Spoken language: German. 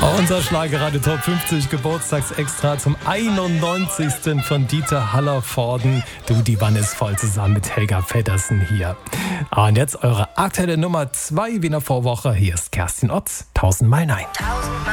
Unser Schlagerradio Top 50 Geburtstagsextra zum 91. von Dieter Hallervorden. Du, die Wanne ist voll, zusammen mit Helga Feddersen hier. Und jetzt eure aktuelle Nummer 2 Wiener Vorwoche. Hier ist Kerstin Otz. 1000 Mal Nein. 1000 Mal